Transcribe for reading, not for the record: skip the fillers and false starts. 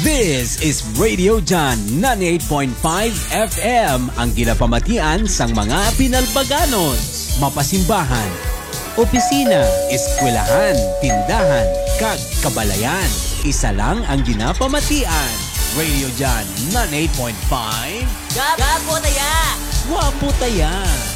This is Radio John 98.5 FM, ang ginapamatian sang mga pinalbaganos, mapasimbahan, opisina, eskwelahan, tindahan, kag kabalayan. Isa lang ang ginapamatian. Radio John 98.5. Gapo taya! Wapo taya!